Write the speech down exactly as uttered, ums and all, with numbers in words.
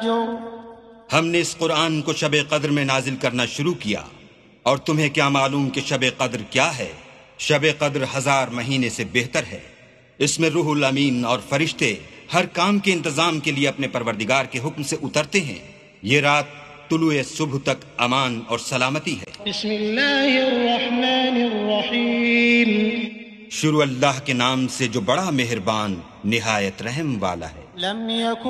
हमने इस कुरान को शब कद्र में नाजिल करना शुरू किया, और तुम्हें क्या मालूम कि शब कद्र क्या है? शब कद्र हजार महीने से बेहतर है। इसमें रूहुल अमीन और फरिश्ते हर काम के इंतजाम के लिए अपने परवरदिगार के हुक्म से उतरते हैं। ये रात तुलुए सुबह तक अमान और सलामती है। बिस्मिल्लाहिर्रहमानिर्रहीम। शुरू अल्लाह के नाम से जो बड़ा मेहरबान निहायत रहम वाला है।